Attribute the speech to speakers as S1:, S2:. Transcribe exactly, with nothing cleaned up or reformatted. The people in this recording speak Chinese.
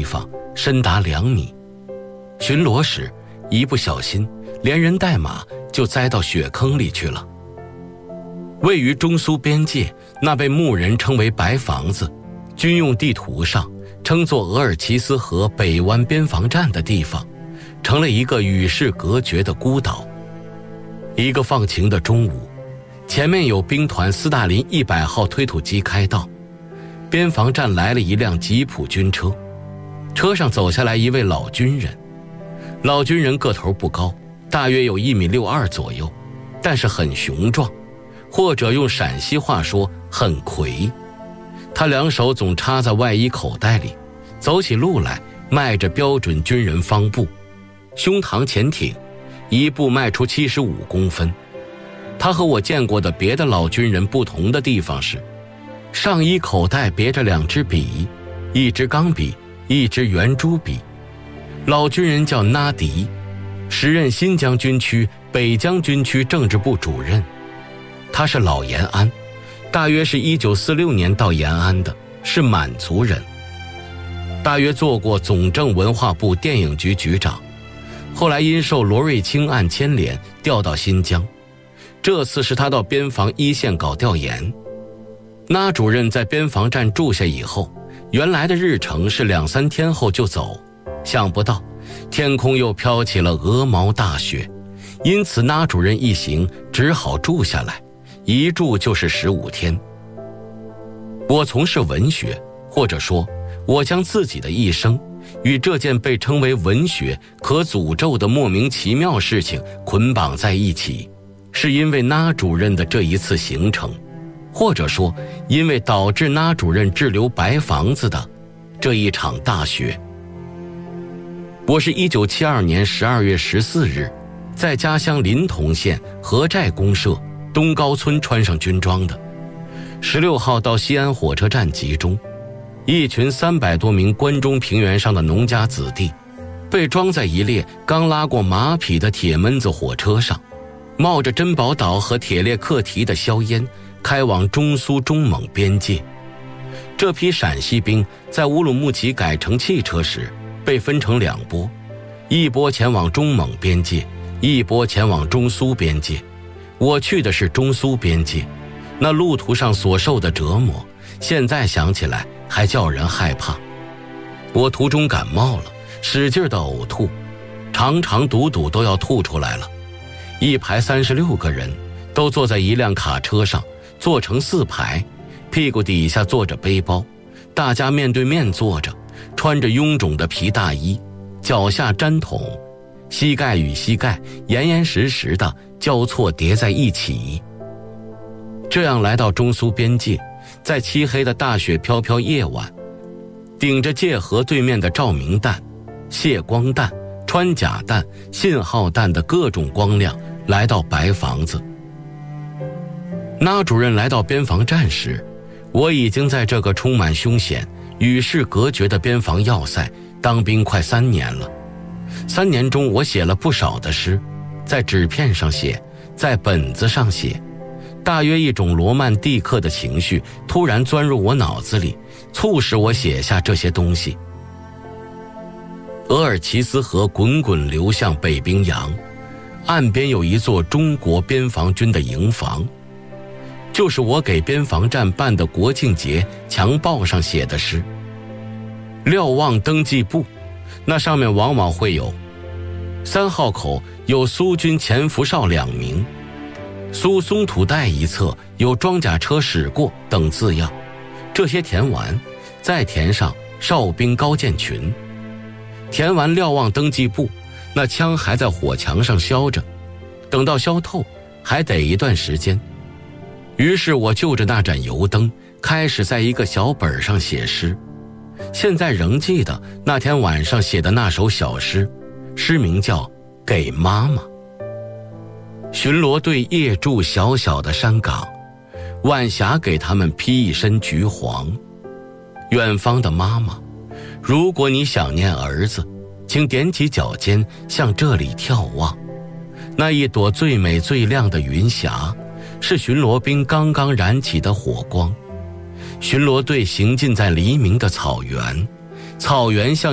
S1: 方，深达两米。巡逻时一不小心，连人带马就栽到雪坑里去了。位于中苏边界，那被牧人称为白房子，军用地图上称作额尔齐斯河北湾边防站的地方，成了一个与世隔绝的孤岛。一个放晴的中午，前面有兵团斯大林一百号推土机开道，边防站来了一辆吉普军车，车上走下来一位老军人。老军人个头不高，大约有一米六二左右，但是很雄壮，或者用陕西话说很魁。他两手总插在外衣口袋里，走起路来迈着标准军人方步，胸膛前挺，一步迈出七十五公分。他和我见过的别的老军人不同的地方是，上衣口袋别着两支笔，一支钢笔，一支圆珠笔。老军人叫纳迪，时任新疆军区北疆军区政治部主任。他是老延安，大约是一九四六年到延安的，是满族人。大约做过总政文化部电影局局长，后来因受罗瑞卿案牵连调到新疆。这次是他到边防一线搞调研。那主任在边防站住下以后，原来的日程是两三天后就走，想不到天空又飘起了鹅毛大雪，因此那主任一行只好住下来，一住就是十五天。我从事文学，或者说我将自己的一生与这件被称为文学可诅咒的莫名其妙事情捆绑在一起，是因为那主任的这一次行程，或者说因为导致那主任滞留白房子的这一场大雪。我是一九七二年十二月十四日在家乡临潼县河寨公社东高村穿上军装的，十六号到西安火车站集中。一群三百多名关中平原上的农家子弟，被装在一列刚拉过马匹的铁闷子火车上，冒着珍宝岛和铁列克提的硝烟，开往中苏中蒙边界。这批陕西兵在乌鲁木齐改成汽车时，被分成两波，一波前往中蒙边界，一波前往中苏边界。我去的是中苏边界，那路途上所受的折磨，现在想起来还叫人害怕。我途中感冒了，使劲地呕吐，长长堵堵都要吐出来了。一排三十六个人都坐在一辆卡车上，坐成四排，屁股底下坐着背包，大家面对面坐着，穿着臃肿的皮大衣，脚下毡筒，膝盖与膝盖严严实实的交错叠在一起。这样来到中苏边界，在漆黑的大雪飘飘夜晚，顶着界河对面的照明弹、泄光弹、穿甲弹、信号弹的各种光亮，来到白房子。那主任来到边防站时，我已经在这个充满凶险、与世隔绝的边防要塞当兵快三年了。三年中我写了不少的诗，在纸片上写，在本子上写，大约一种罗曼蒂克的情绪突然钻入我脑子里，促使我写下这些东西。额尔齐斯河滚滚流向北冰洋，岸边有一座中国边防军的营房，就是我给边防站办的国庆节墙报上写的诗。瞭望登记簿，那上面往往会有三号口有苏军潜伏哨两名，苏松土带一侧有装甲车驶过等字样。这些填完，再填上哨兵高建群。填完瞭望登记簿，那枪还在火墙上烧着，等到烧透还得一段时间。于是我就着那盏油灯，开始在一个小本上写诗。现在仍记得那天晚上写的那首小诗，诗名叫《给妈妈》。巡逻队夜驻小小的山岗，晚霞给他们披一身橘黄。远方的妈妈，如果你想念儿子，请踮起脚尖向这里眺望。那一朵最美最亮的云霞，是巡逻兵刚刚燃起的火光。巡逻队行进在黎明的草原，草原像